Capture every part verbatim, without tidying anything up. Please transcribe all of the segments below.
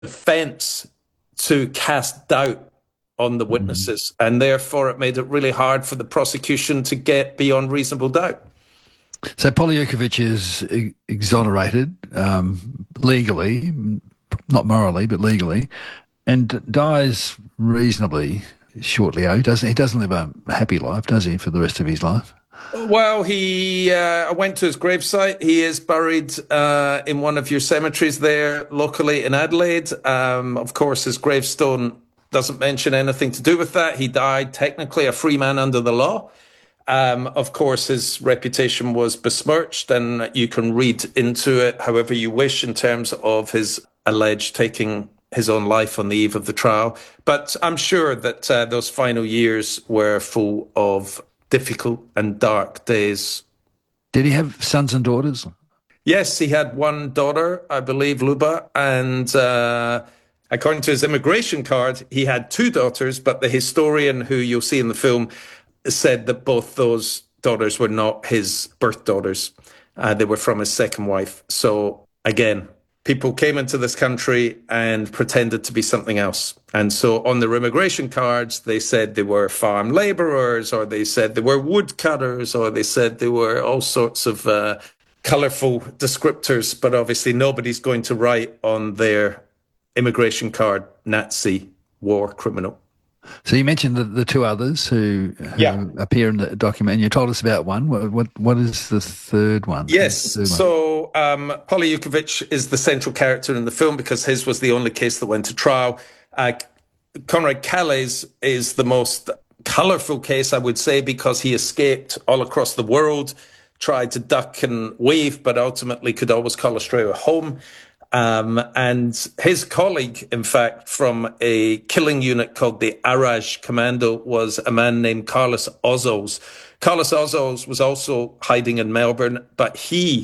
defense to cast doubt on the witnesses, mm. and therefore it made it really hard for the prosecution to get beyond reasonable doubt. So Polyukovich is exonerated um, legally, not morally, but legally, and dies reasonably shortly out. He doesn't, he doesn't live a happy life, does he, for the rest of his life? Well, he uh, went to his gravesite. He is buried uh, in one of your cemeteries there locally in Adelaide. Um, of course, his gravestone doesn't mention anything to do with that. He died technically a free man under the law. Um, of course, his reputation was besmirched, and you can read into it however you wish in terms of his alleged taking his own life on the eve of the trial. But I'm sure that uh, those final years were full of difficult and dark days. Did he have sons and daughters? Yes, he had one daughter, I believe, Luba, and uh, according to his immigration card, he had two daughters, but the historian who you'll see in the film said that both those daughters were not his birth daughters. Uh, they were from his second wife. So again, people came into this country and pretended to be something else. And so on their immigration cards, they said they were farm laborers, or they said they were woodcutters, or they said they were all sorts of uh, colorful descriptors. But obviously nobody's going to write on their immigration card, Nazi war criminal. So you mentioned the, the two others who, who yeah. appear in the document, and you told us about one. What what, what is the third one? Yes, third so um, Polyukovich is the central character in the film because his was the only case that went to trial. Uh, Konrad Kalles is the most colourful case, I would say, because he escaped all across the world, tried to duck and weave, but ultimately could always call Australia home. Um, and his colleague, in fact, from a killing unit called the Araj Commando was a man named Carlos Ozols. Carlos Ozols was also hiding in Melbourne, but he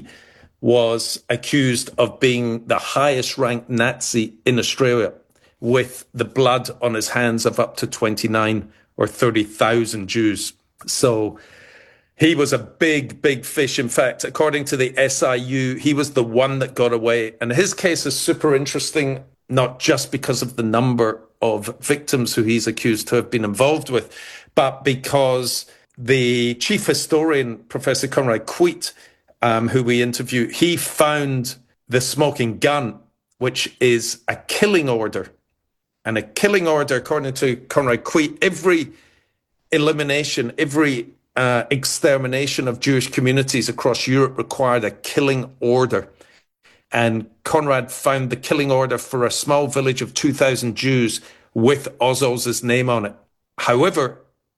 was accused of being the highest ranked Nazi in Australia, with the blood on his hands of up to twenty-nine or thirty thousand Jews. So he was a big, big fish. In fact, according to the S I U, he was the one that got away. And his case is super interesting, not just because of the number of victims who he's accused to have been involved with, but because the chief historian, Professor Konrad Kuit, um, who we interviewed, he found the smoking gun, which is a killing order. And a killing order, according to Konrad Kuit, every elimination, every Uh, extermination of Jewish communities across Europe required a killing order. And Konrad found the killing order for a small village of two thousand Jews with Ozols' name on it. However,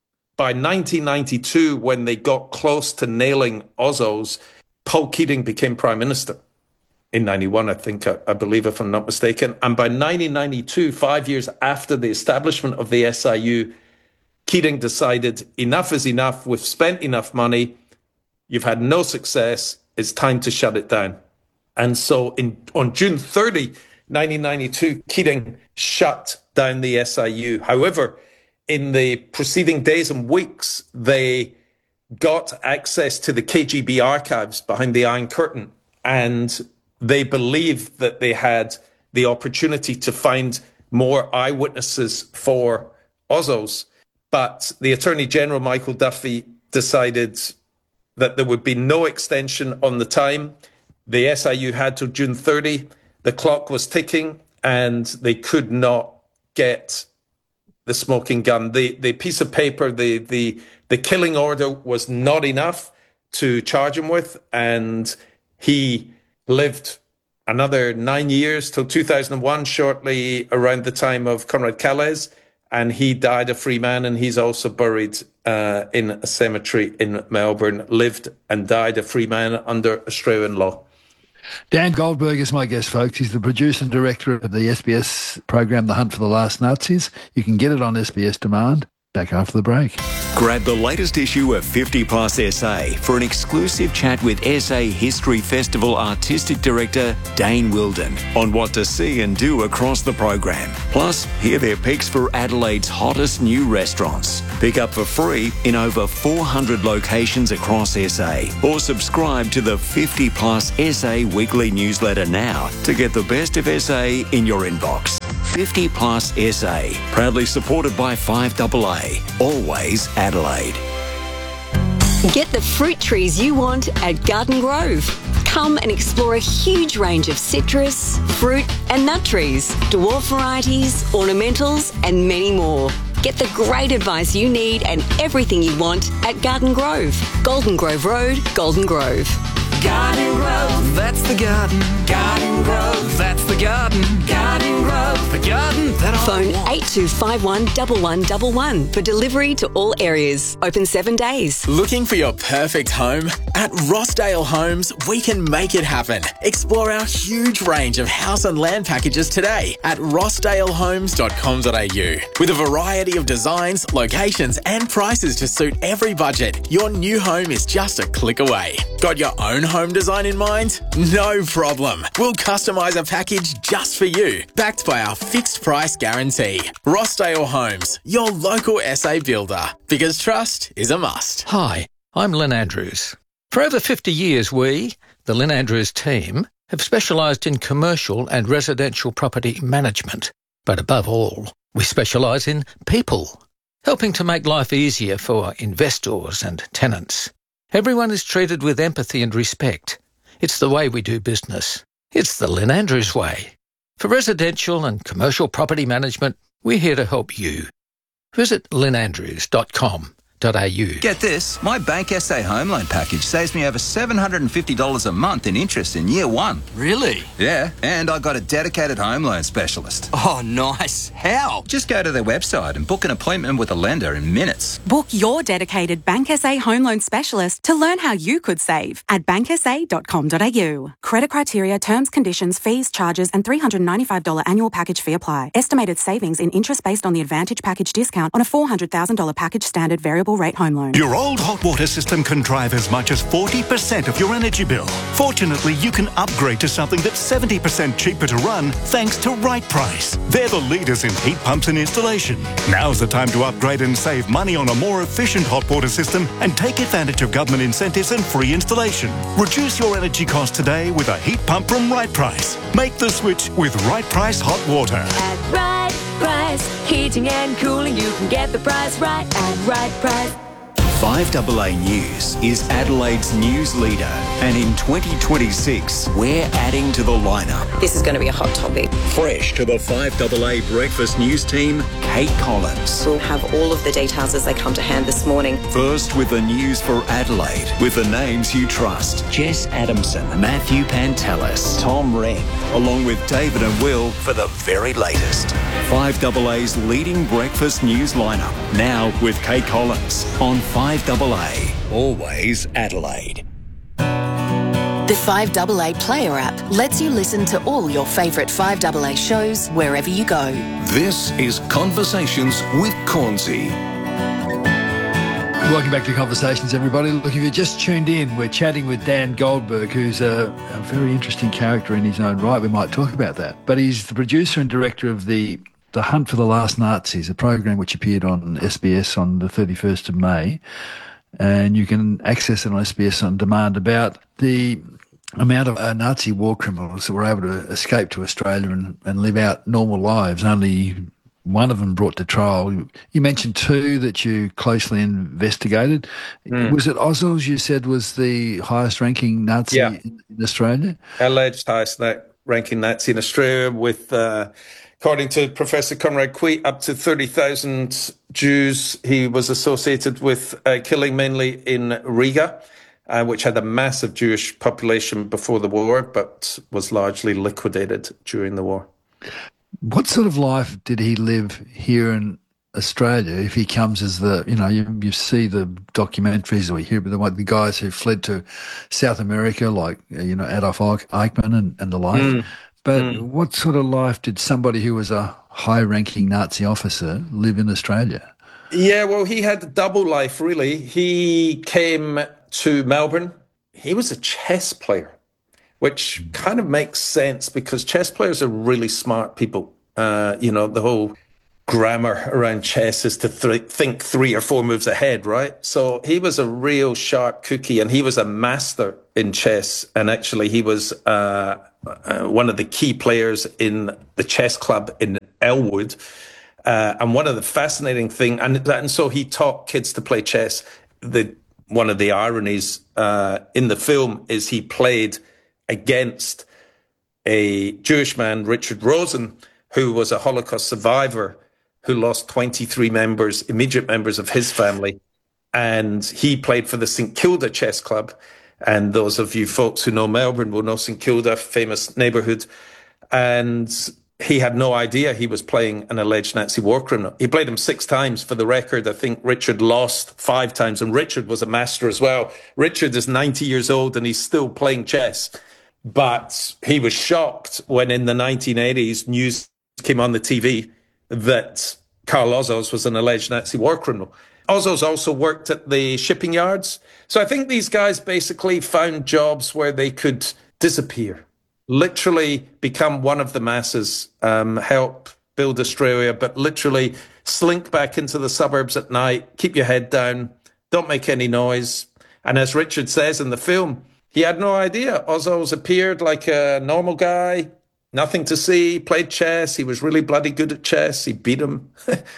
by nineteen ninety-two, when they got close to nailing Ozols, Paul Keating became prime minister. In ninety-one, I think, I, I believe, if I'm not mistaken. And by nineteen ninety-two, five years after the establishment of the S I U, Keating decided enough is enough. We've spent enough money. You've had no success. It's time to shut it down. And so in, on June thirtieth, nineteen ninety-two, Keating shut down the S I U. However, in the preceding days and weeks, they got access to the K G B archives behind the Iron Curtain. And they believed that they had the opportunity to find more eyewitnesses for Ozols. But the Attorney General, Michael Duffy, decided that there would be no extension on the time. The S I U had till June thirtieth. The clock was ticking and they could not get the smoking gun. The the piece of paper, the the the killing order was not enough to charge him with. And he lived another nine years till two thousand one, shortly around the time of Konrad Kalles. And he died a free man, and he's also buried uh, in a cemetery in Melbourne, lived and died a free man under Australian law. Dan Goldberg is my guest, folks. He's the producer and director of the S B S program The Hunt for the Last Nazis. You can get it on S B S Demand. back after the break. Grab the latest issue of fifty plus S A for an exclusive chat with S A History Festival Artistic Director Dane Wilden on what to see and do across the program. Plus, hear their picks for Adelaide's hottest new restaurants. Pick up for free in over four hundred locations across S A, or subscribe to the fifty plus S A weekly newsletter now to get the best of S A in your inbox. fifty plus S A, proudly supported by five A A, always Adelaide. Get the fruit trees you want at Garden Grove. Come and explore a huge range of citrus, fruit and nut trees, dwarf varieties, ornamentals and many more. Get the great advice you need and everything you want at Garden Grove. Golden Grove Road, Golden Grove. Garden Grove, that's the garden. Garden Grove, that's the garden. Garden Grove, the garden that I Phone want. eight two five one, one one one one for delivery to all areas. Open seven days. Looking for your perfect home? At Rossdale Homes, we can make it happen. Explore our huge range of house and land packages today at rossdale homes dot com dot a u. With a variety of designs, locations and prices to suit every budget, your new home is just a click away. Got your own home design in mind? No problem. We'll customise a package just for you, backed by our fixed price guarantee. Rossdale Homes, your local S A builder. Because trust is a must. Hi, I'm Lynn Andrews. For over fifty years, we, the Lynn Andrews team, have specialised in commercial and residential property management. But above all, we specialise in people, helping to make life easier for investors and tenants. Everyone is treated with empathy and respect. It's the way we do business. It's the Lynn Andrews way. For residential and commercial property management, we're here to help you. Visit lynn andrews dot com dot a u. Get this, my Bank S A home loan package saves me over seven hundred fifty dollars a month in interest in year one. Really? Yeah, and I got a dedicated home loan specialist. Oh, nice. How? Just go to their website and book an appointment with a lender in minutes. Book your dedicated Bank S A home loan specialist to learn how you could save at bank s a dot com dot a u. Credit criteria, terms, conditions, fees, charges and three hundred ninety-five dollars annual package fee apply. Estimated savings in interest based on the Advantage package discount on a four hundred thousand dollars package standard variable rate home loan. Your old hot water system can drive as much as forty percent of your energy bill. Fortunately, you can upgrade to something that's seventy percent cheaper to run thanks to Right Price. They're the leaders in heat pumps and installation. Now's the time to upgrade and save money on a more efficient hot water system and take advantage of government incentives and free installation. Reduce your energy costs today with a heat pump from Right Price. Make the switch with Right Price Hot Water. At Right Price, heating and cooling, you can get the price right at Right Price. five A A News is Adelaide's news leader, and in twenty twenty-six, we're adding to the lineup. This is going to be a hot topic. Fresh to the five A A Breakfast News team, Kate Collins. We'll have all of the details as they come to hand this morning. First with the news for Adelaide, with the names you trust. Jess Adamson, Matthew Pantelis, Tom Wren, along with David and Will for the very latest. five A A's leading breakfast news lineup, now with Kate Collins on five A A, always Adelaide. The five A A Player app lets you listen to all your favourite five A A shows wherever you go. This is Conversations with Cornsey. Welcome back to Conversations, everybody. Look, if you just tuned in, we're chatting with Dan Goldberg, who's a, a very interesting character in his own right. We might talk about that. But he's the producer and director of the The Hunt for the Last Nazis, a program which appeared on S B S on the thirty-first of May. And you can access it on S B S On Demand, about the amount of uh, Nazi war criminals that were able to escape to Australia and, and live out normal lives. Only one of them brought to trial. You mentioned two that you closely investigated. Mm. Was it Oswald, you said, was the highest ranking Nazi yeah. in, in Australia? Alleged highest ranking Nazi in Australia, with, uh, according to Professor Conrad Queet, up to thirty thousand Jews he was associated with uh, killing, mainly in Riga, uh, which had a massive Jewish population before the war, but was largely liquidated during the war. What sort of life did he live here in Australia if he comes as the, you know, you, you see the documentaries, or you hear about the, the guys who fled to South America, like, you know, Adolf Eichmann and, and the like. Mm. But mm. what sort of life did somebody who was a high-ranking Nazi officer live in Australia? Yeah, well, he had a double life, really. He came to Melbourne. He was a chess player, which kind of makes sense because chess players are really smart people. Uh, you know, the whole grammar around chess is to th- think three or four moves ahead, right? So he was a real sharp cookie, and he was a master in chess. And actually, he was uh, uh, one of the key players in the chess club in Elwood. Uh, and one of the fascinating things, and, and so he taught kids to play chess. The one of the ironies uh, in the film is he played against a Jewish man, Richard Rosen, who was a Holocaust survivor who lost twenty-three members, immediate members of his family. And he played for the St Kilda Chess Club. And those of you folks who know Melbourne will know St Kilda, famous neighbourhood. And he had no idea he was playing an alleged Nazi war criminal. He played him six times. For the record, I think Richard lost five times, and Richard was a master as well. Richard is ninety years old and he's still playing chess. But he was shocked when in the nineteen eighties news came on the T V that Karl Ozows was an alleged Nazi war criminal. Ozows also worked at the shipping yards. So I think these guys basically found jobs where they could disappear, literally become one of the masses, um, help build Australia, but literally slink back into the suburbs at night, keep your head down, don't make any noise. And as Richard says in the film, he had no idea. Ozows appeared like a normal guy, nothing to see, played chess. He was really bloody good at chess. He beat him.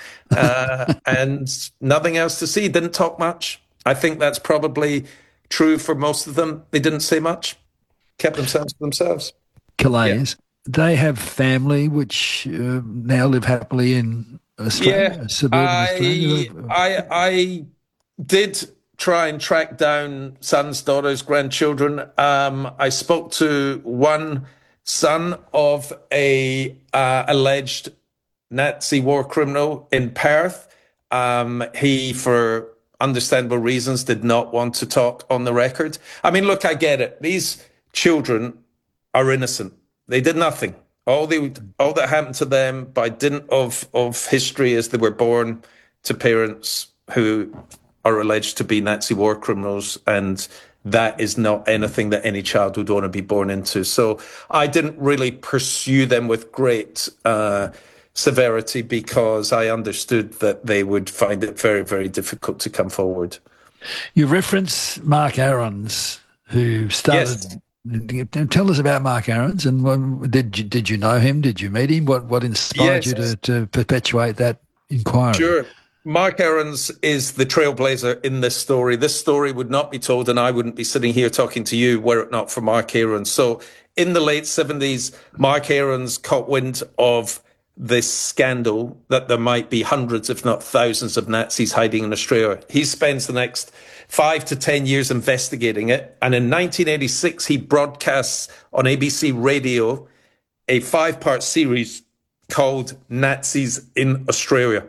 uh, and nothing else to see. Didn't talk much. I think that's probably true for most of them. They didn't say much, kept themselves to themselves. Calais, Yeah. they have family which uh, now live happily in Australia, Yeah, suburban I, Australia. I, I did try and track down sons, daughters, grandchildren. Um, I spoke to one son of a uh, alleged Nazi war criminal in Perth. Um, he, for understandable reasons, did not want to talk on the record. I mean, look, I get it. These children are innocent. They did nothing. All they, all that happened to them by dint of, of history is they were born to parents who are alleged to be Nazi war criminals, and that is not anything that any child would want to be born into. So I didn't really pursue them with great uh, severity because I understood that they would find it very, very difficult to come forward. You reference Mark Aarons, who started. Yes. Tell us about Mark Aarons, and what, did you, did you know him? Did you meet him? What what inspired yes. you to, to perpetuate that inquiry? Sure. Mark Aarons is the trailblazer in this story. This story would not be told, and I wouldn't be sitting here talking to you were it not for Mark Aarons. So in the late seventies, Mark Aarons caught wind of this scandal that there might be hundreds, if not thousands, of Nazis hiding in Australia. He spends the next five to ten years investigating it. And in nineteen eighty-six, he broadcasts on A B C Radio a five-part series called Nazis in Australia.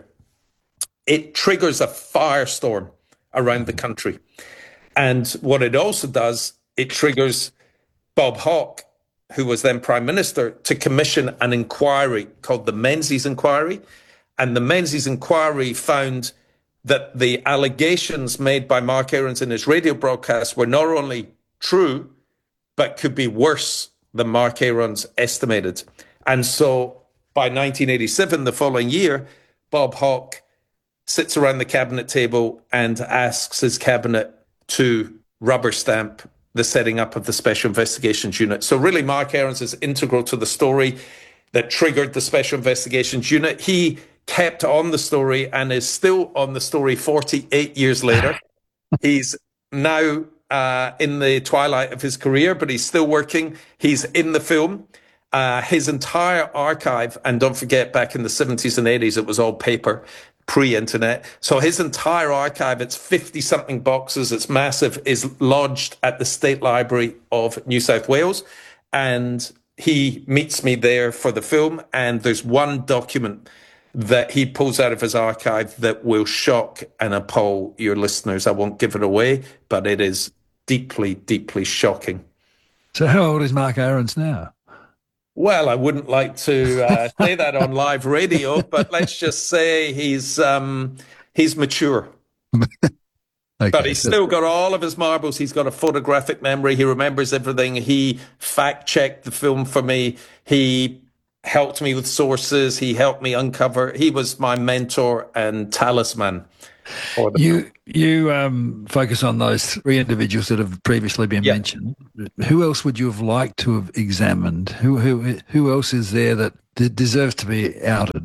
It triggers a firestorm around the country. And what it also does, it triggers Bob Hawke, who was then Prime Minister, to commission an inquiry called the Menzies Inquiry. And the Menzies Inquiry found that the allegations made by Mark Aarons in his radio broadcast were not only true, but could be worse than Mark Aarons estimated. And so by nineteen eighty-seven, the following year, Bob Hawke sits around the cabinet table and asks his cabinet to rubber stamp the setting up of the Special Investigations Unit. So really, Mark Aarons is integral to the story that triggered the Special Investigations Unit. He kept on the story and is still on the story forty-eight years later. He's now uh, in the twilight of his career, but he's still working. He's in the film. Uh, his entire archive, and don't forget, back in the seventies and eighties, it was all paper, pre-internet. So his entire archive, it's fifty-something boxes, it's massive, is lodged at the State Library of New South Wales. And he meets me there for the film, and there's one document that he pulls out of his archive that will shock and appall your listeners. I won't give it away, but it is deeply, deeply shocking. So how old is Mark Aarons now? Well, I wouldn't like to uh, say that on live radio, but let's just say he's um, He's mature. Okay, But he's so- still got all of his marbles. He's got a photographic memory. He remembers everything. He fact-checked the film for me. He helped me with sources. He helped me uncover. He was my mentor and talisman. For the You film. you um, focus on those three individuals that have previously been Yeah. mentioned. Who else would you have liked to have examined? Who who who else is there that d- deserves to be outed?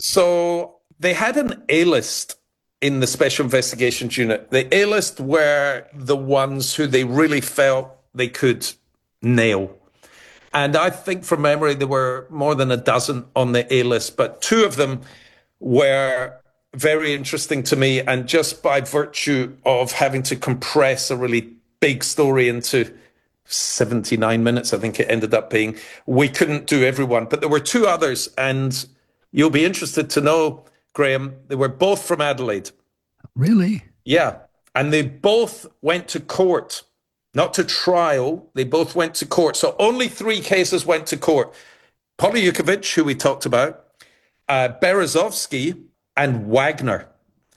So they had an A-list in the Special Investigations Unit. The A-list were the ones who they really felt they could nail. And I think from memory, there were more than a dozen on the A-list, but two of them were very interesting to me. And just by virtue of having to compress a really big story into seventy-nine minutes, I think it ended up being, we couldn't do everyone. But there were two others, and you'll be interested to know, Graham, they were both from Adelaide. Really? Yeah. And they both went to court, not to trial. They both went to court. So only three cases went to court. Polyukovich, who we talked about, uh, Berezovsky, and Wagner.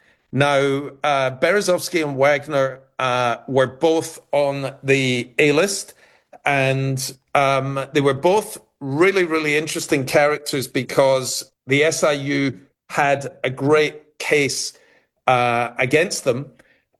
Now, uh, Berezovsky and Wagner uh, were both on the A-list, and um, they were both really, really interesting characters because the S I U had a great case uh, against them,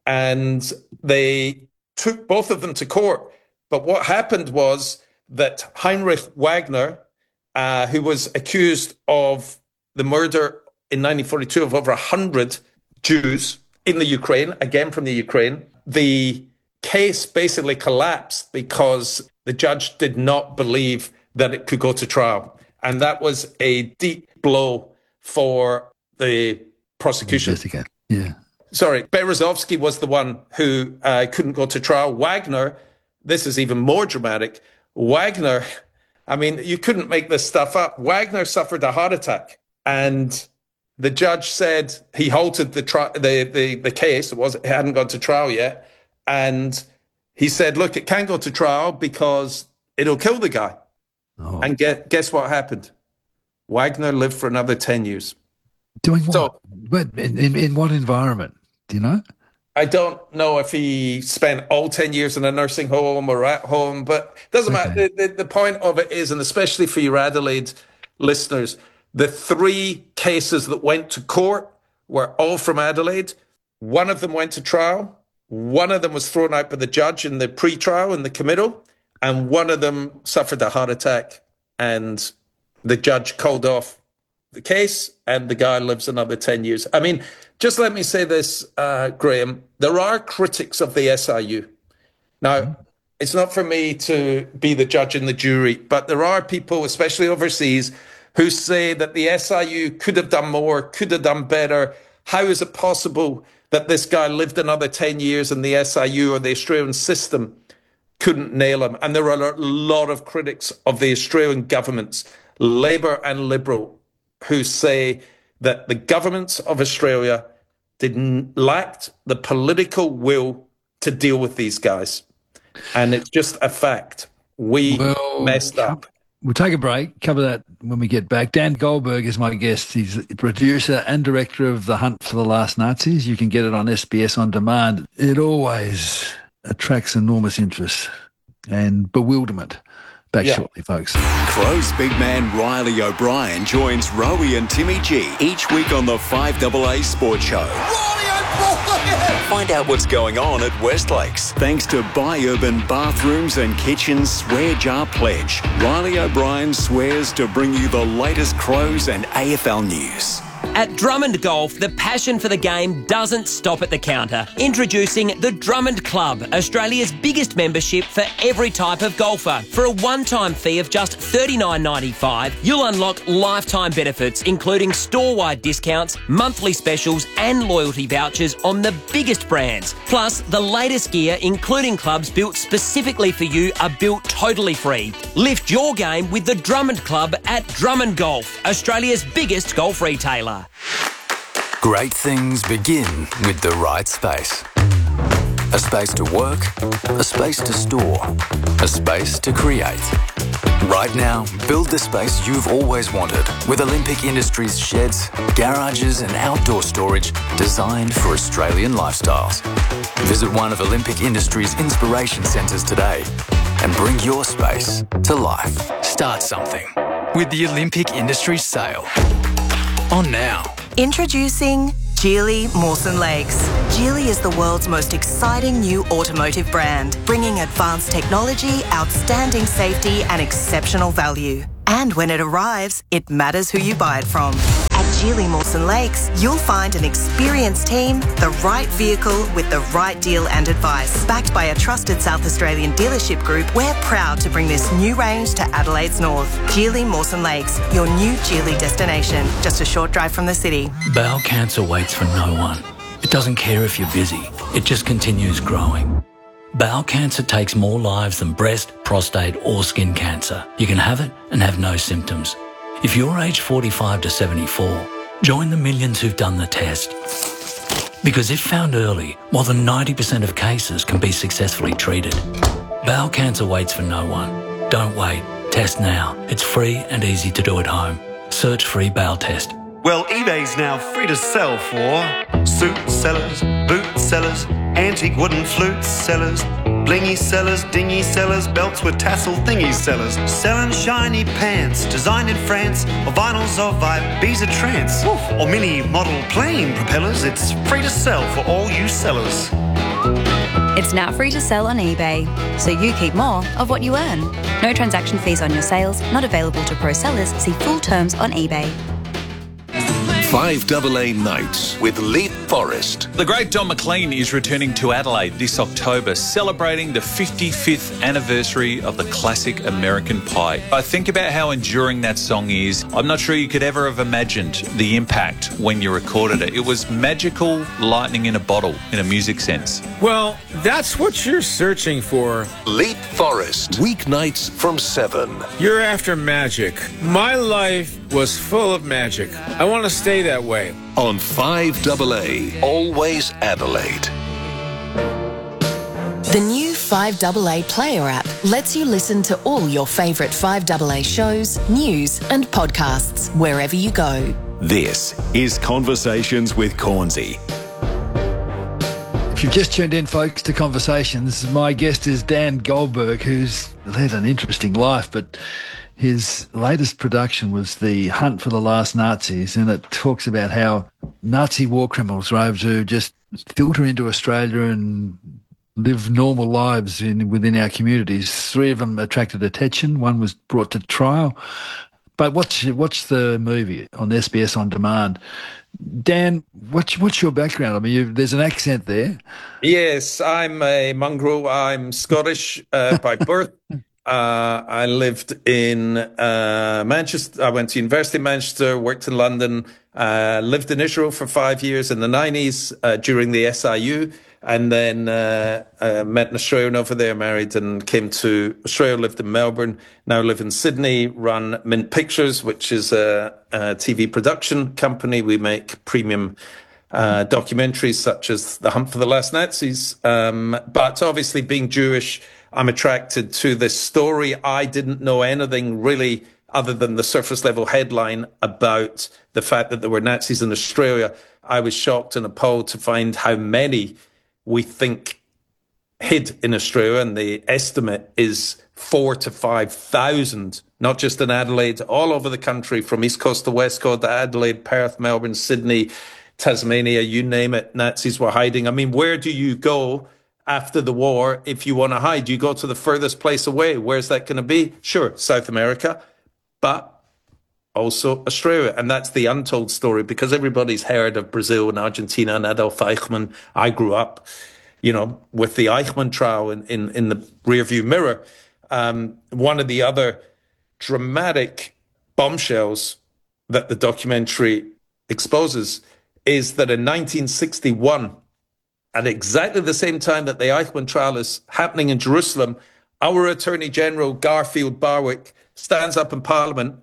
and they took both of them to court. But what happened was that Heinrich Wagner, uh, who was accused of the murder in nineteen forty-two of over one hundred Jews in the Ukraine, again from the Ukraine, the case basically collapsed because the judge did not believe that it could go to trial. And that was a deep blow for the prosecution. Jessica. Yeah. Sorry, Berezovsky was the one who uh, couldn't go to trial. Wagner, this is even more dramatic. Wagner, I mean, you couldn't make this stuff up. Wagner suffered a heart attack, and the judge said he halted the tri- the, the the case. It was it hadn't gone to trial yet, and he said, "Look, it can't go to trial because it'll kill the guy." Oh. And get, guess what happened? Wagner lived for another ten years. Doing what? So, but in, in, in what environment? Do you know? I don't know if he spent all ten years in a nursing home or at home, but it doesn't Okay. matter. The, the, the point of it is, and especially for your Adelaide listeners, the three cases that went to court were all from Adelaide. One of them went to trial. One of them was thrown out by the judge in the pre-trial, in the committal. And one of them suffered a heart attack. And the judge called off the case, and the guy lives another ten years. I mean, just let me say this, uh, Graham. There are critics of the S I U. Now, it's not for me to be the judge and the jury, but there are people, especially overseas, who say that the S I U could have done more, could have done better. How is it possible that this guy lived another ten years and the S I U or the Australian system couldn't nail him? And there are a lot of critics of the Australian governments, Labour and Liberal, who say that the governments of Australia didn't lacked the political will to deal with these guys. And it's just a fact. We Well, messed up. We'll take a break, cover that when we get back. Dan Goldberg is my guest. He's the producer and director of The Hunt for the Last Nazis. You can get it on S B S On Demand. It always attracts enormous interest and bewilderment. Back Yeah. shortly, folks. Crow's big man Riley O'Brien joins Rowie and Timmy G each week on the five A A Sports Show. Find out what's going on at Westlakes. Thanks to Buy Urban Bathrooms and Kitchens Swear Jar Pledge. Riley O'Brien swears to bring you the latest Crows and A F L news. At Drummond Golf, the passion for the game doesn't stop at the counter. Introducing the Drummond Club, Australia's biggest membership for every type of golfer. For a one-time fee of just thirty-nine ninety-five, you'll unlock lifetime benefits, including store-wide discounts, monthly specials and loyalty vouchers on the biggest brands. Plus, the latest gear, including clubs built specifically for you, are built totally free. Lift your game with the Drummond Club at Drummond Golf, Australia's biggest golf retailer. Great things begin with the right space. A space to work, a space to store, a space to create. Right now, build the space you've always wanted with Olympic Industries sheds, garages and outdoor storage designed for Australian lifestyles. Visit one of Olympic Industries' inspiration centres today and bring your space to life. Start something with the Olympic Industries sale. On now. Introducing Geely Mawson Lakes. Geely is the world's most exciting new automotive brand, bringing advanced technology, outstanding safety and exceptional value. And when it arrives, it matters who you buy it from. At Geely Mawson Lakes, you'll find an experienced team, the right vehicle with the right deal and advice. Backed by a trusted South Australian dealership group, we're proud to bring this new range to Adelaide's north. Geely Mawson Lakes, your new Geely destination, just a short drive from the city. Bowel cancer waits for no one. It doesn't care if you're busy. It just continues growing. Bowel cancer takes more lives than breast, prostate or skin cancer. You can have it and have no symptoms. If you're aged forty-five to seventy-four, join the millions who've done the test. Because if found early, more than ninety percent of cases can be successfully treated. Bowel cancer waits for no one. Don't wait. Test now. It's free and easy to do at home. Search free bowel test. Well, eBay's now free to sell for suit sellers, boot sellers, antique wooden flute sellers, blingy sellers, dingy sellers, belts with tassel thingy sellers, selling shiny pants designed in France, or vinyls of Ibiza trance, or mini model plane propellers. It's free to sell for all you sellers. It's now free to sell on eBay, so you keep more of what you earn. No transaction fees on your sales, not available to pro sellers. See full terms on eBay. five double A Nights with Leap Forest. The great Don McLean is returning to Adelaide this October, celebrating the fifty-fifth anniversary of the classic American Pie. I think about how enduring that song is. I'm not sure you could ever have imagined the impact when you recorded it. It was magical lightning in a bottle, in a music sense. Well, that's what you're searching for. Leap Forest, weeknights from seven. You're after magic. My life was full of magic. I want to stay that way. On five double A, always Adelaide. The new five double A Player app lets you listen to all your favourite five double A shows, news and podcasts wherever you go. This is Conversations with Cornsey. If you've just tuned in, folks, to Conversations, my guest is Dan Goldberg, who's led an interesting life, but his latest production was The Hunt for the Last Nazis, and it talks about how Nazi war criminals were able to just filter into Australia and live normal lives in within our communities. Three of them attracted attention. One was brought to trial. But watch, watch the movie on S B S On Demand. Dan, what's, what's your background? I mean, you, there's an accent there. Yes, I'm a mongrel. I'm Scottish uh, by birth. Uh, I lived in uh, Manchester. I went to University of Manchester, worked in London, uh, lived in Israel for five years in the nineties uh, during the S I U, and then uh, uh, met an Australian over there, married and came to Australia, lived in Melbourne, now live in Sydney, run Mint Pictures, which is a, a T V production company. We make premium uh, documentaries such as The Hunt for the Last Nazis. Um, but obviously being Jewish, I'm attracted to this story. I didn't know anything really other than the surface level headline about the fact that there were Nazis in Australia. I was shocked and appalled to find how many we think hid in Australia, and the estimate is four to five thousand, not just in Adelaide, all over the country, from East Coast to West Coast, to Adelaide, Perth, Melbourne, Sydney, Tasmania, you name it, Nazis were hiding. I mean, where do you go after the war if you want to hide? You go to the furthest place away. Where's that going to be? Sure, South America, but also Australia. And that's the untold story, because everybody's heard of Brazil and Argentina and Adolf Eichmann. I grew up, you know, with the Eichmann trial in, in, in the rearview mirror. Um, one of the other dramatic bombshells that the documentary exposes is that in nineteen sixty-one, at exactly the same time that the Eichmann trial is happening in Jerusalem, our Attorney General, Garfield Barwick, stands up in Parliament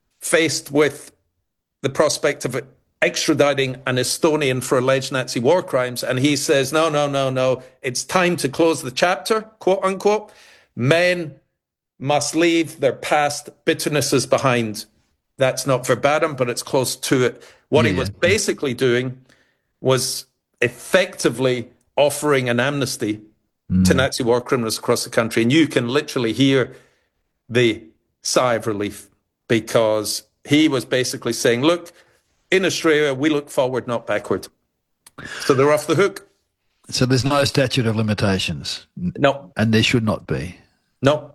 faced with the prospect of extraditing an Estonian for alleged Nazi war crimes. And he says, no, no, no, no, it's time to close the chapter, quote unquote. Men must leave their past bitternesses behind. That's not verbatim, but it's close to it. What yeah, he was yeah. basically doing was effectively offering an amnesty mm. to Nazi war criminals across the country. And you can literally hear the sigh of relief, because he was basically saying, look, in Australia, we look forward, not backward. So they're off the hook. So there's no statute of limitations? No. And there should not be? No.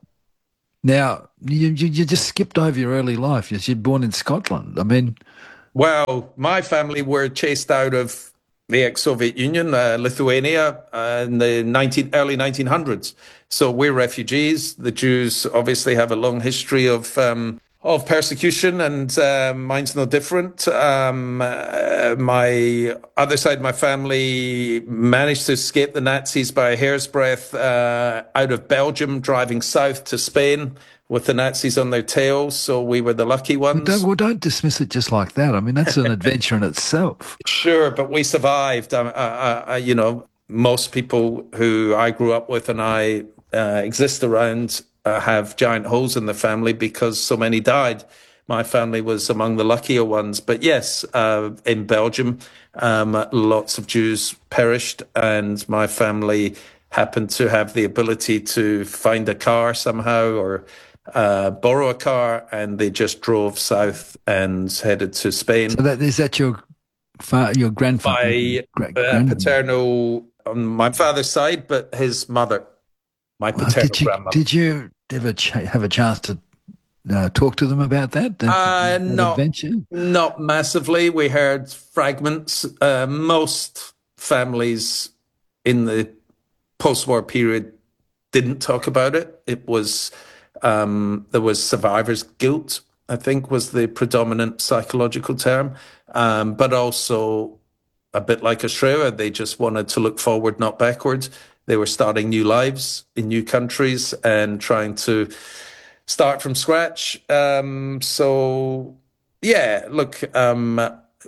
Now, you, you, you just skipped over your early life. You're born in Scotland. I mean... Well, my family were chased out of the ex-Soviet Union, uh, Lithuania, uh, in the nineteen, early nineteen hundreds. So we're refugees. The Jews obviously have a long history of um, of persecution, and uh, mine's no different. Um, uh, my other side of my family managed to escape the Nazis by a hair's breadth uh, out of Belgium, driving south to Spain with the Nazis on their tails. So we were the lucky ones. Well, don't, well, don't dismiss it just like that. I mean, that's an adventure in itself. Sure, but we survived. Uh, uh, uh, you know, most people who I grew up with and I uh, exist around uh, have giant holes in the family because so many died. My family was among the luckier ones. But yes, uh, in Belgium, um, lots of Jews perished, and my family happened to have the ability to find a car somehow, or uh, borrow a car, and they just drove south and headed to Spain. So that is that your fa- your grandfather? My gra- uh, paternal on my father's side, but his mother, my paternal well, did you, grandmother. Did you ever ch- have a chance to uh, talk to them about that? that, uh, that not, adventure? Not massively. We heard fragments. Uh, most families in the post-war period didn't talk about it. It was um, there was survivor's guilt, I think, was the predominant psychological term, um, but also a bit like Australia, they just wanted to look forward, not backwards. They were starting new lives in new countries and trying to start from scratch. Um, so, yeah, look, um,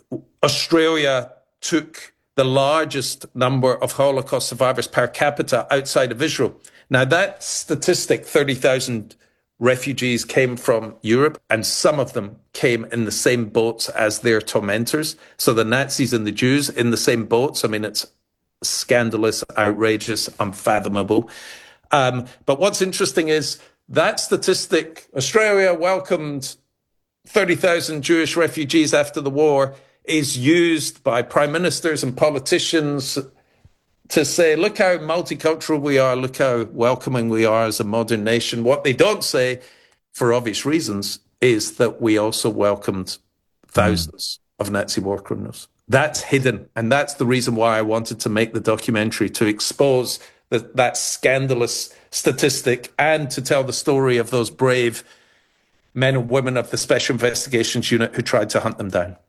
Australia took the largest number of Holocaust survivors per capita outside of Israel. Now, that statistic, thirty thousand refugees came from Europe, and some of them came in the same boats as their tormentors. So the Nazis and the Jews in the same boats. I mean, it's scandalous, outrageous, unfathomable. Um, but what's interesting is that statistic, Australia welcomed thirty thousand Jewish refugees after the war, is used by prime ministers and politicians to say, look how multicultural we are, look how welcoming we are as a modern nation. What they don't say, for obvious reasons, is that we also welcomed thousands mm. of Nazi war criminals. That's hidden, and that's the reason why I wanted to make the documentary, to expose the, that scandalous statistic and to tell the story of those brave men and women of the Special Investigations Unit who tried to hunt them down.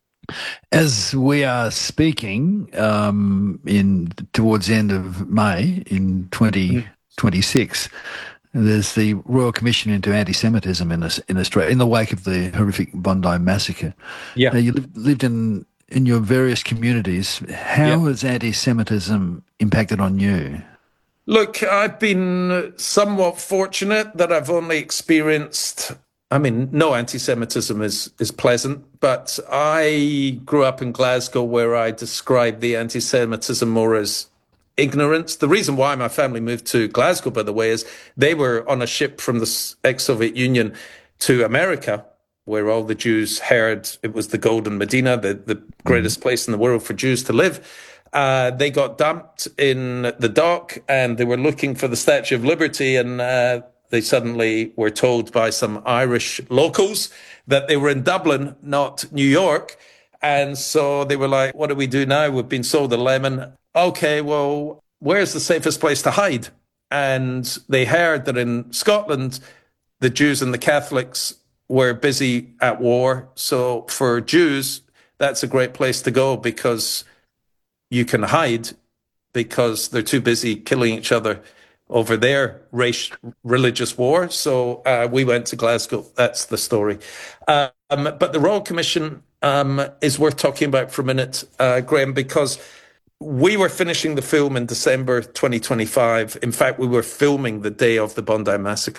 As we are speaking, um, in towards the end of May in twenty twenty-six, there's the Royal Commission into Anti-Semitism in, in Australia, in the wake of the horrific Bondi massacre. Yeah, now, you lived, lived in in your various communities. How yeah. has anti-Semitism impacted on you? Look, I've been somewhat fortunate that I've only experienced. I mean, no anti-Semitism is, is pleasant, but I grew up in Glasgow, where I describe the anti-Semitism more as ignorance. The reason why my family moved to Glasgow, by the way, is they were on a ship from the ex-Soviet Union to America, where all the Jews heard it was the Golden Medina, the, the greatest place in the world for Jews to live. Uh, they got dumped in the dock, and they were looking for the Statue of Liberty, and uh, they suddenly were told by some Irish locals that they were in Dublin, not New York. And so they were like, what do we do now? We've been sold a lemon. Okay, well, where's the safest place to hide? And they heard that in Scotland, the Jews and the Catholics were busy at war. So for Jews, that's a great place to go, because you can hide, because they're too busy killing each other over their race, religious war. So uh, we went to Glasgow. That's the story. Um, but the Royal Commission um, is worth talking about for a minute, uh, Graham, because we were finishing the film in December twenty twenty-five. In fact, we were filming the day of the Bondi massacre.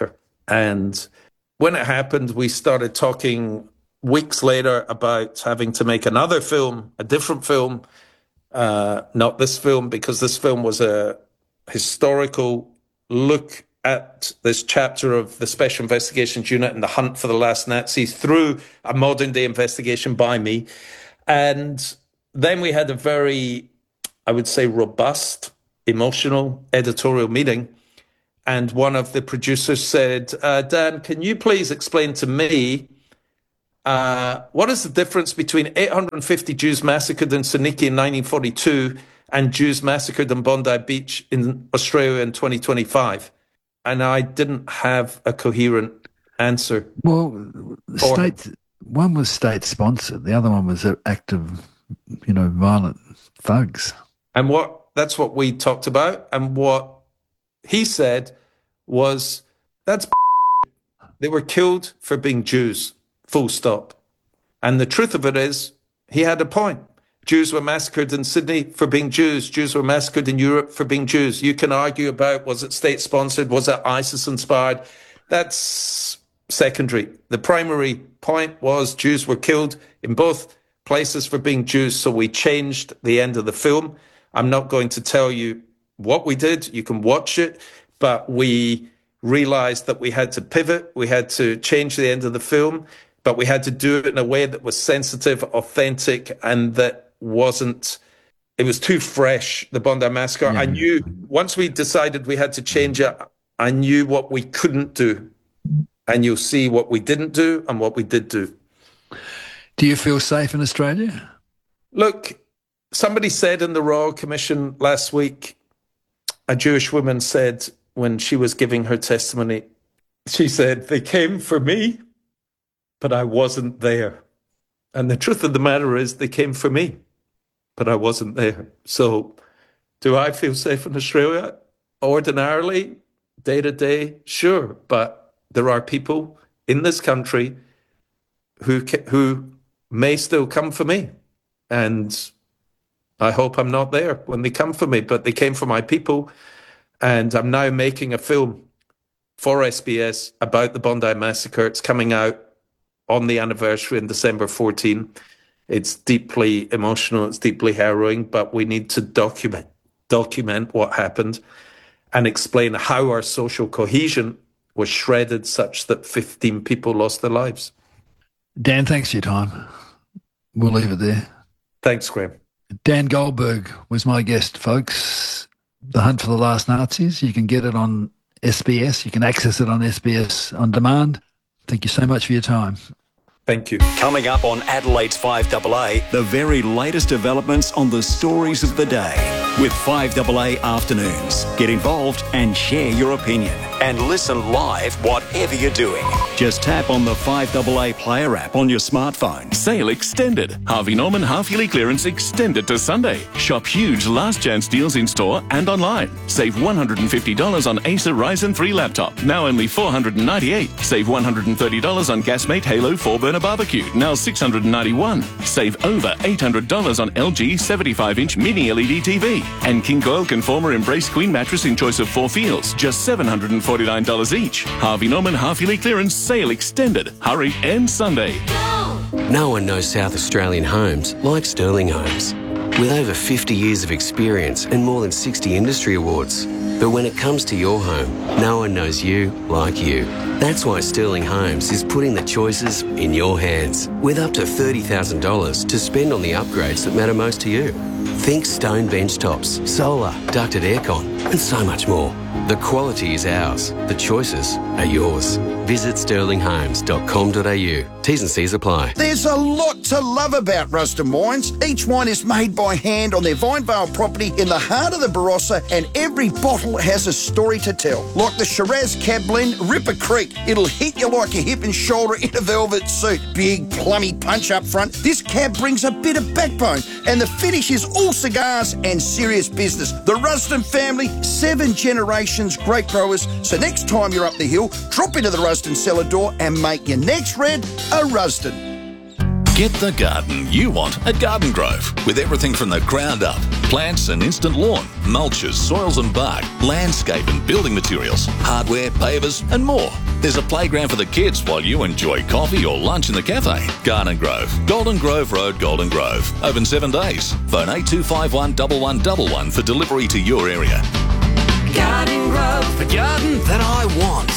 And when it happened, we started talking weeks later about having to make another film, a different film, uh, not this film, because this film was a historical look at this chapter of the Special Investigations Unit and the hunt for the last Nazis through a modern day investigation by me. And then we had a very, I would say, robust, emotional editorial meeting. And one of the producers said, uh, Dan, can you please explain to me uh, what is the difference between eight hundred fifty Jews massacred in Serneke in nineteen forty-two and Jews massacred on Bondi Beach in Australia in twenty twenty-five? And I didn't have a coherent answer. Well, the Or- state, one was state-sponsored. The other one was an act of, you know, violent thugs. And what that's what we talked about. And what he said was, that's they were killed for being Jews, full stop. And the truth of it is, he had a point. Jews were massacred in Sydney for being Jews. Jews were massacred in Europe for being Jews. You can argue about, was it state-sponsored? Was it ISIS-inspired? That's secondary. The primary point was Jews were killed in both places for being Jews, so we changed the end of the film. I'm not going to tell you what we did. You can watch it. But we realized that we had to pivot. We had to change the end of the film. But we had to do it in a way that was sensitive, authentic, and that wasn't, it was too fresh, the Bondi Massacre. I knew, once we decided we had to change it, I knew what we couldn't do. And you'll see what we didn't do and what we did do. Do you feel safe in Australia? Look, somebody said in the Royal Commission last week, a Jewish woman said when she was giving her testimony, she said, they came for me, but I wasn't there. And the truth of the matter is they came for me, but I wasn't there. So do I feel safe in Australia? Ordinarily, day to day, sure. But there are people in this country who ca- who may still come for me. And I hope I'm not there when they come for me, but they came for my people. And I'm now making a film for S B S about the Bondi Massacre. It's coming out on the anniversary on December fourteenth. It's deeply emotional, it's deeply harrowing, but we need to document document what happened and explain how our social cohesion was shredded such that fifteen people lost their lives. Dan, thanks for your time. We'll leave it there. Thanks, Graham. Dan Goldberg was my guest, folks. The Hunt for the Last Nazis. You can get it on S B S. You can access it on S B S On Demand. Thank you so much for your time. Thank you. Coming up on Adelaide's five A A, the very latest developments on the stories of the day with five A A Afternoons. Get involved and share your opinion. And listen live whatever you're doing. Just tap on the five A A Player app on your smartphone. Sale extended. Harvey Norman half-yearly clearance extended to Sunday. Shop huge last chance deals in store and online. Save one hundred fifty dollars on Acer Ryzen three laptop, now only four hundred ninety-eight dollars. Save one hundred thirty dollars on Gasmate Halo four burner barbecue, now six hundred ninety-one dollars. Save over eight hundred dollars on L G seventy-five inch mini L E D T V. And King Coil Conformer Embrace Queen mattress in choice of four feels, just seven hundred forty-nine dollars each. Harvey Norman half-yearly clearance sale extended. Hurry, ends Sunday. No one knows South Australian homes like Sterling Homes. With over fifty years of experience and more than sixty industry awards. But when it comes to your home, no one knows you like you. That's why Sterling Homes is putting the choices in your hands, with up to thirty thousand dollars to spend on the upgrades that matter most to you. Think stone bench tops, solar, ducted aircon, and so much more. The quality is ours. The choices are yours. Visit sterling homes dot com dot a u. T's and C's apply. There's a lot to love about Ruston Wines. Each wine is made by hand on their Vinevale property in the heart of the Barossa, and every bottle has a story to tell. Like the Shiraz Cab Blend, Ripper Creek. It'll hit you like a hip and shoulder in a velvet suit. Big, plummy punch up front. This cab brings a bit of backbone, and the finish is all cigars and serious business. The Ruston family, seven generations great growers. So next time you're up the hill, drop into the Ruston cellar door and make your next red a Ruston. Get the garden you want at Garden Grove, with everything from the ground up. Plants and instant lawn, mulches, soils and bark, landscape and building materials, hardware, pavers and more. There's a playground for the kids while you enjoy coffee or lunch in the cafe. Garden Grove, Golden Grove Road, Golden Grove. Open seven days. Phone eight two five one one one one one for delivery to your area. Garden Grove, the garden that I want.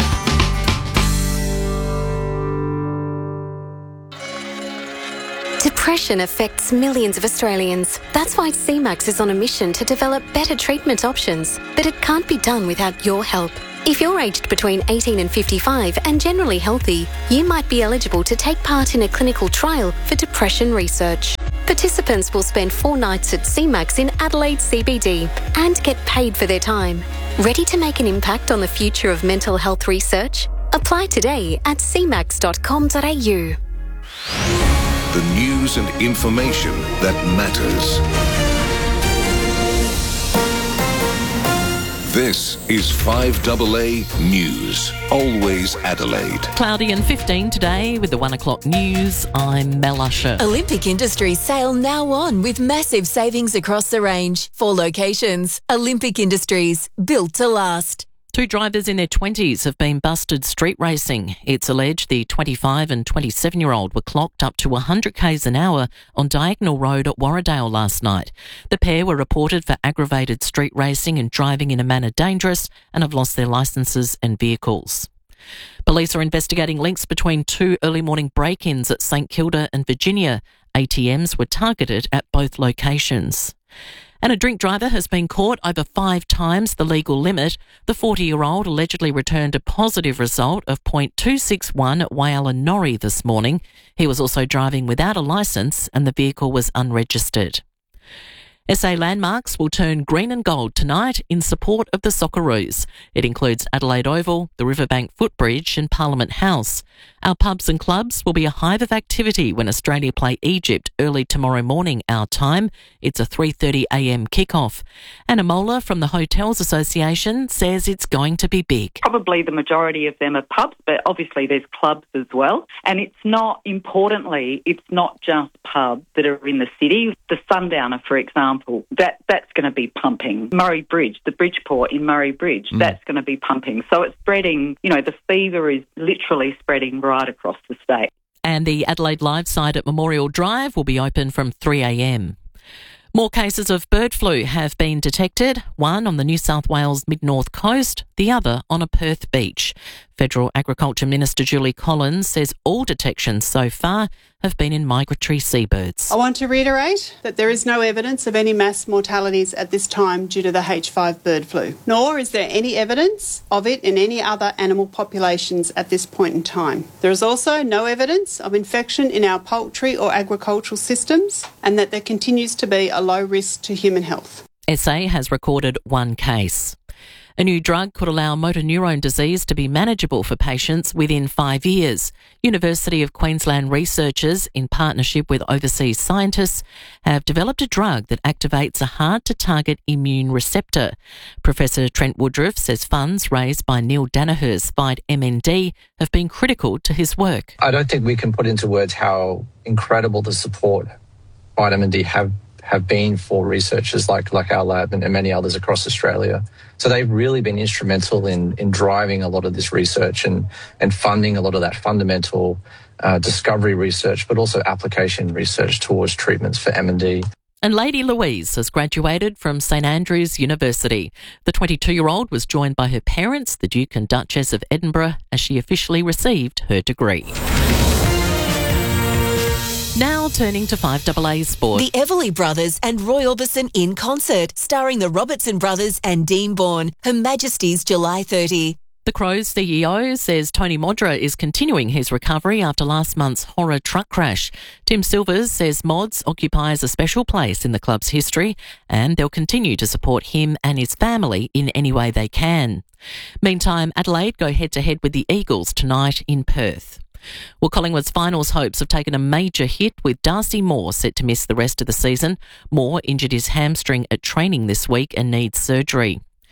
Depression affects millions of Australians. That's why C MAX is on a mission to develop better treatment options. But it can't be done without your help. If you're aged between eighteen and fifty-five and generally healthy, you might be eligible to take part in a clinical trial for depression research. Participants will spend four nights at C MAX in Adelaide C B D and get paid for their time. Ready to make an impact on the future of mental health research? Apply today at c max dot com dot a u. The news and information that matters. This is five A A News. Always Adelaide. Cloudy and fifteen today with the one o'clock news. I'm Mel Usher. Olympic Industries sale now on with massive savings across the range. Four locations. Olympic Industries, built to last. Two drivers in their twenties have been busted street racing. It's alleged the twenty-five and twenty-seven-year-old were clocked up to one hundred kays an hour on Diagonal Road at Warradale last night. The pair were reported for aggravated street racing and driving in a manner dangerous and have lost their licences and vehicles. Police are investigating links between two early morning break-ins at St Kilda and Virginia. A T Ms were targeted at both locations. And a drink driver has been caught over five times the legal limit. The forty-year-old allegedly returned a positive result of point two six one at Whyalla Norrie this morning. He was also driving without a licence and the vehicle was unregistered. S A Landmarks will turn green and gold tonight in support of the Socceroos. It includes Adelaide Oval, the Riverbank Footbridge and Parliament House. Our pubs and clubs will be a hive of activity when Australia play Egypt early tomorrow morning our time. It's a three thirty a m kickoff. Anna Mola from the Hotels Association says it's going to be big. Probably the majority of them are pubs, but obviously there's clubs as well. And it's not, importantly, it's not just pubs that are in the city. The Sundowner, for example, that, that's going to be pumping. Murray Bridge, the Bridgeport in Murray Bridge, mm. that's going to be pumping. So it's spreading, you know, the fever is literally spreading right across the state. And the Adelaide Live site at Memorial Drive will be open from three a m. More cases of bird flu have been detected, one on the New South Wales mid-north coast, the other on a Perth beach. Federal Agriculture Minister Julie Collins says all detections so far have been in migratory seabirds. I want to reiterate that there is no evidence of any mass mortalities at this time due to the H five bird flu, nor is there any evidence of it in any other animal populations at this point in time. There is also no evidence of infection in our poultry or agricultural systems, and that there continues to be a low risk to human health. S A has recorded one case. A new drug could allow motor neurone disease to be manageable for patients within five years. University of Queensland researchers, in partnership with overseas scientists, have developed a drug that activates a hard-to-target immune receptor. Professor Trent Woodruff says funds raised by Neil Danaher's Fight M N D have been critical to his work. I don't think we can put into words how incredible the support Fight M N D have have been for researchers like like our lab and, and many others across Australia. So they've really been instrumental in in driving a lot of this research and and funding a lot of that fundamental uh, discovery research, but also application research towards treatments for M N D. And Lady Louise has graduated from St Andrews University. The twenty-two-year-old was joined by her parents, the Duke and Duchess of Edinburgh, as she officially received her degree. Now turning to five A A Sport. The Everly Brothers and Roy Orbison in concert, starring the Robertson Brothers and Dean Bourne. Her Majesty's July thirtieth. The Crows C E O says Tony Modra is continuing his recovery after last month's horror truck crash. Tim Silvers says Mods occupies a special place in the club's history and they'll continue to support him and his family in any way they can. Meantime, Adelaide go head-to-head with the Eagles tonight in Perth. Well, Collingwood's finals hopes have taken a major hit with Darcy Moore set to miss the rest of the season. Moore injured his hamstring at training this week and needs surgery.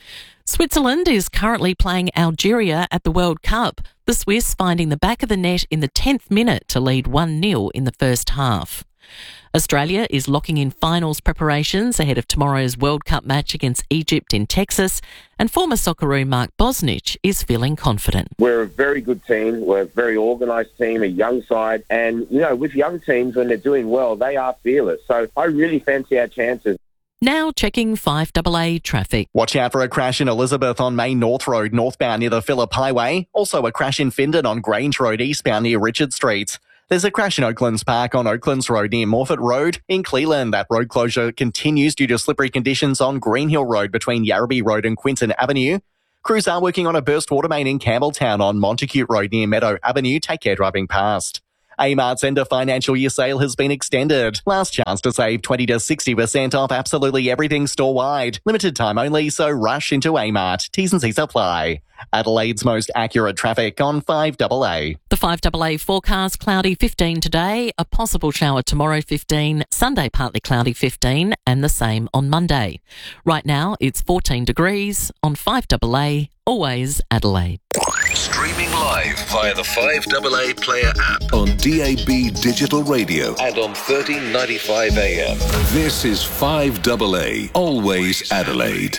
Switzerland is currently playing Algeria at the World Cup, the Swiss finding the back of the net in the tenth minute to lead one nil in the first half. Australia is locking in finals preparations ahead of tomorrow's World Cup match against Egypt in Texas, and former Socceroo Mark Bosnich is feeling confident. We're a very good team. We're a very organised team, a young side, and, you know, with young teams, when they're doing well, they are fearless. So I really fancy our chances. Now checking five A A traffic. Watch out for a crash in Elizabeth on Main North Road, northbound near the Phillip Highway. Also a crash in Findon on Grange Road, eastbound near Richard Street. There's a crash in Oaklands Park on Oaklands Road near Morford Road. In Cleland, that road closure continues due to slippery conditions on Greenhill Road between Yarrabee Road and Quinton Avenue. Crews are working on a burst water main in Campbelltown on Montacute Road near Meadow Avenue. Take care driving past. Amart's end of financial year sale has been extended. Last chance to save twenty to sixty percent off absolutely everything store-wide. Limited time only, so rush into Amart. T's and C's apply. Adelaide's most accurate traffic on five A A. The five A A forecast, cloudy fifteen today, a possible shower tomorrow fifteen, Sunday partly cloudy fifteen, and the same on Monday. Right now it's fourteen degrees on five A A, always Adelaide. Streaming live via the five A A Player app on D A B Digital Radio and on thirteen ninety-five A M. This is five A A, always Adelaide.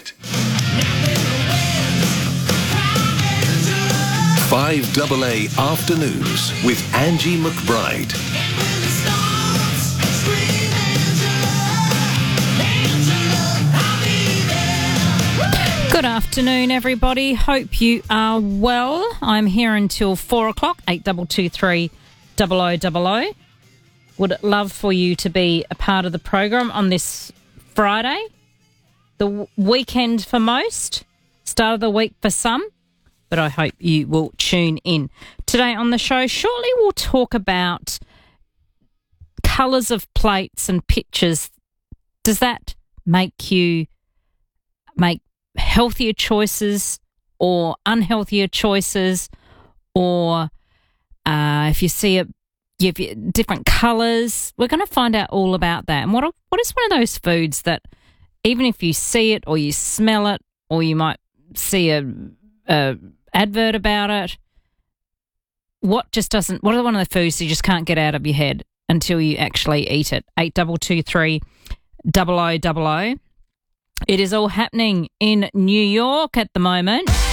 five A A Afternoons with Angie McBride. Good afternoon, everybody. Hope you are well. I'm here until four o'clock, eight two two three, double oh double oh. Would love for you to be a part of the program on this Friday. The w- weekend for most, start of the week for some, but I hope you will tune in. Today on the show, shortly we'll talk about colours of plates and pictures. Does that make you make healthier choices or unhealthier choices, or uh, if you see it, you have different colours? We're going to find out all about that. And what what is one of those foods that even if you see it or you smell it or you might see a, a advert about it, what just doesn't, what are one of the foods you just can't get out of your head until you actually eat it? eight two two three, double oh double oh. It is all happening in New York at the moment.